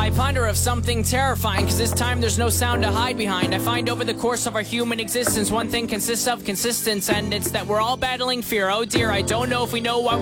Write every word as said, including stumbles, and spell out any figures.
I ponder of something terrifying, cause this time there's no sound to hide behind. I find over the course of our human existence, one thing consists of consistence, and it's that we're all battling fear. Oh dear, I don't know if we know why